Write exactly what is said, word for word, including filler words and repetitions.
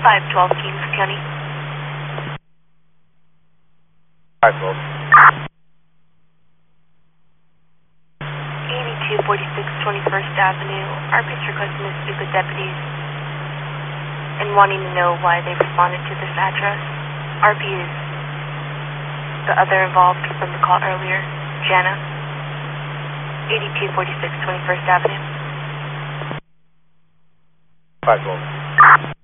five twelve Kings County. five twelve. eighty-two forty-six twenty-first Avenue. R P's requesting to speak with deputies and wanting to know why they responded to this address. R P is the other involved from the call earlier, Jana. eighty-two forty-six twenty-first Avenue. five twelve.